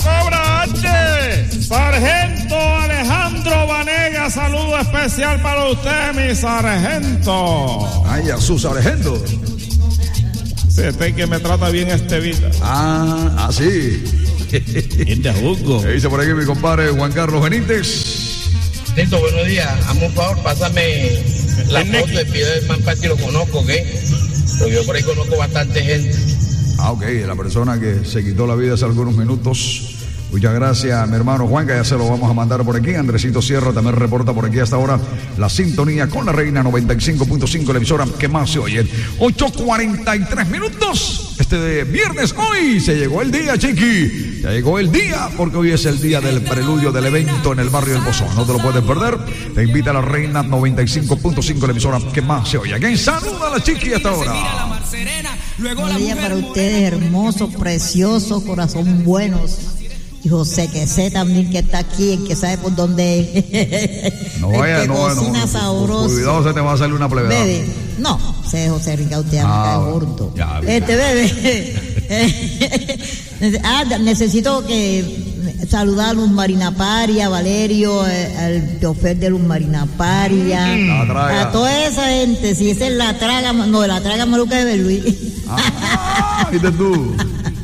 cobra H. Sargento Alejandro Vanegas, saludo especial para usted, mi sargento. Ay, a su sargento. Sí, este que me trata bien Estevita. Sí. Este juzgo. ¿Qué dice por aquí mi compadre Juan Carlos Benítez? Tito, buenos días. Hazme un favor, pásame la foto de Spiderman Party, lo conozco, ¿qué? Porque yo por ahí conozco bastante gente. Ok, la persona que se quitó la vida hace algunos minutos. Muchas gracias, mi hermano Juan, que ya se lo vamos a mandar por aquí. Andresito Sierra también reporta por aquí hasta ahora la sintonía con la Reina 95.5, la emisora que más se oye. 8:43 minutos. Este viernes, hoy se llegó el día, chiqui. Ya llegó el día, porque hoy es el día del preludio del evento en el barrio del Pozón. No te lo puedes perder. Te invita a la Reina 95.5, la emisora que más se oye. ¿Quién saluda a la chiqui hasta ahora? Buen día para ustedes, hermosos, preciosos, corazón buenos. Y José que sé también que está aquí, el que sabe por dónde es. No vaya, cocina sabroso. Cuidado, se te va a salir una plevedad. Bebe, no, sé José Ricardo, te llama gordo. Bebe. Necesito que saludar a Luz Marina Paria, a Valerio, al chofer de Luz Marina Paria, a toda esa gente. Si esa es la traga, no, la traga maluca de Luis. ¿Viste tú?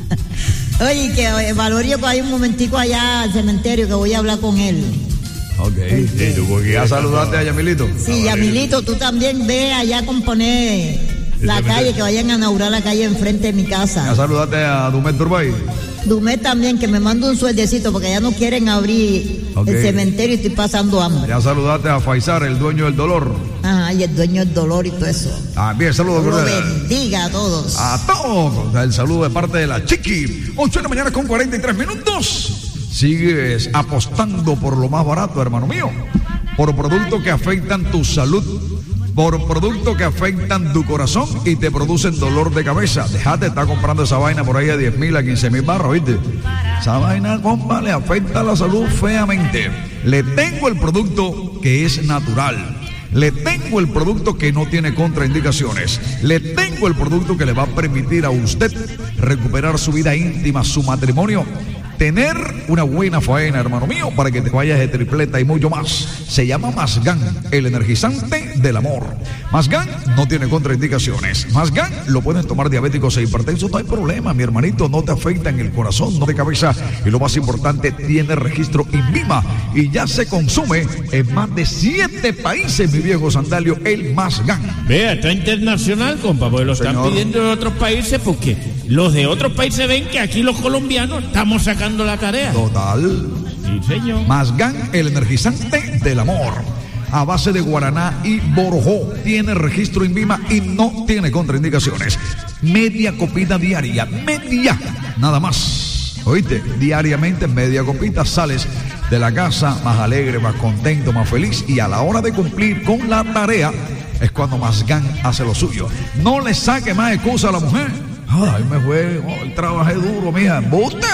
Oye, que Valerio, hay un momentico allá al cementerio que voy a hablar con él. Ok, porque ya saludaste a Yamilito. Sí, Yamilito, tú también ve allá a componer la calle, que vayan a inaugurar la calle enfrente de mi casa. Ya saludaste a Dumet Turbay. Dumet también, que me manda un sueldecito porque ya no quieren abrir el cementerio y estoy pasando hambre. Ya saludaste a Faisar, el dueño del dolor. Ajá, y el dueño del dolor y todo eso. Bien, saludos. Dios bendiga a todos. A todos. El saludo de parte de la chiqui. 8 de la mañana con 43 minutos. Sigues apostando por lo más barato, hermano mío. Por productos que afectan tu salud. Por productos que afectan tu corazón y te producen dolor de cabeza. Déjate estar comprando esa vaina por ahí a 10,000, a 15,000 barras, ¿viste? Esa vaina, compa, le afecta a la salud feamente. Le tengo el producto que es natural. Le tengo el producto que no tiene contraindicaciones. Le tengo el producto que le va a permitir a usted recuperar su vida íntima, su matrimonio. Tener una buena faena, hermano mío, para que te vayas de tripleta y mucho más. Se llama Masgan, el energizante del amor. Masgan no tiene contraindicaciones. Masgan lo pueden tomar diabéticos e hipertensos, no hay problema, mi hermanito, no te afecta en el corazón, no de cabeza. Y lo más importante, tiene registro INVIMA y ya se consume en más de 7 países, mi viejo Sandalio, el Masgan. Vea, está internacional, compa, porque lo están pidiendo en otros países, porque los de otros países ven que aquí los colombianos estamos sacando la tarea. Total. Sí, señor. Masgan, el energizante del amor. A base de guaraná y borojó. Tiene registro INVIMA y no tiene contraindicaciones. Media copita diaria. Media. Nada más. ¿Oíste? Diariamente media copita sales de la casa más alegre, más contento, más feliz. Y a la hora de cumplir con la tarea es cuando Masgan hace lo suyo. No le saque más excusa a la mujer. Ay, me fue, trabajé duro, mija. ¡Embuste!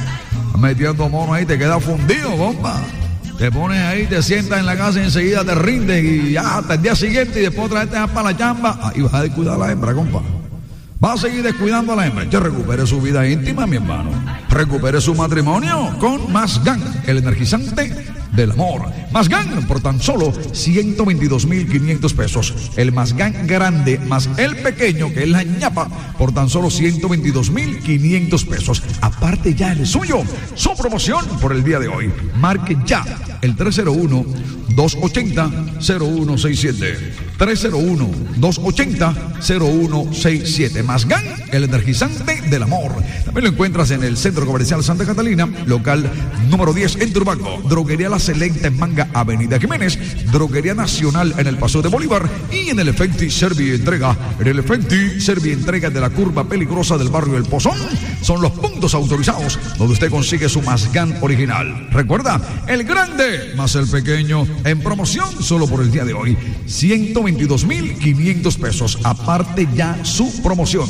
Metiendo mono ahí, te quedas fundido, compa. Te pones ahí, te sientas en la casa y enseguida te rindes y ya hasta el día siguiente y después otra vez te vas para la chamba. Y vas a descuidar a la hembra, compa. Va a seguir descuidando a la hembra. Que recupere su vida íntima, mi hermano. Recupere su matrimonio con Masgan, el energizante del amor. Masgan por tan solo 122,500 pesos. El Masgan grande más el pequeño, que es la ñapa, por tan solo 122,500 pesos. Aparte ya el suyo. Su promoción por el día de hoy. Marque ya el 301-280-0167. 301-280-0167. Masgan, el energizante del amor. También lo encuentras en el Centro Comercial Santa Catalina, local número 10 en Turbaco. Droguería La Selecta en Manga, Avenida Jiménez. Droguería Nacional en el Paso de Bolívar. Y en el Efecti Servientrega. En el Efecti Servientrega de la curva peligrosa del barrio El Pozón. Son los puntos autorizados donde usted consigue su Masgan original. Recuerda, el grande más el pequeño en promoción solo por el día de hoy. 122,500 pesos. Aparte ya su promoción.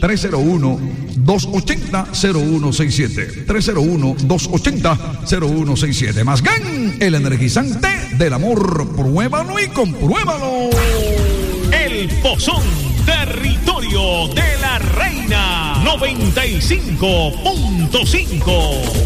301-280-0167. 301-280-0167. Masgan, el energizante del amor. Pruébalo y compruébalo. El Pozón, territorio de la Reina 95.5.